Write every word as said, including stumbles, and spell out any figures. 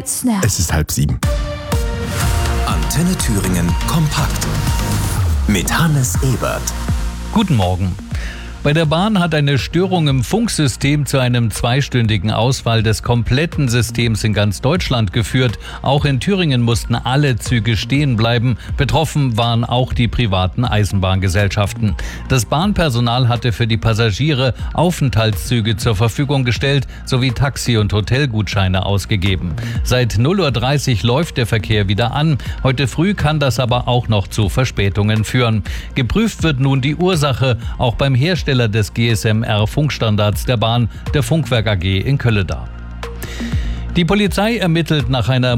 Blitzner. Es ist halb sieben. Antenne Thüringen kompakt mit Hannes Ebert. Guten Morgen. Bei der Bahn hat eine Störung im Funksystem zu einem zweistündigen Ausfall des kompletten Systems in ganz Deutschland geführt. Auch in Thüringen mussten alle Züge stehen bleiben. Betroffen waren auch die privaten Eisenbahngesellschaften. Das Bahnpersonal hatte für die Passagiere Aufenthaltszüge zur Verfügung gestellt sowie Taxi- und Hotelgutscheine ausgegeben. Seit null Uhr dreißig läuft der Verkehr wieder an. Heute früh kann das aber auch noch zu Verspätungen führen. Geprüft wird nun die Ursache, auch beim Hersteller des G S M R-Funkstandards der Bahn, der Funkwerk A G in Kölleda. Die Polizei ermittelt nach einer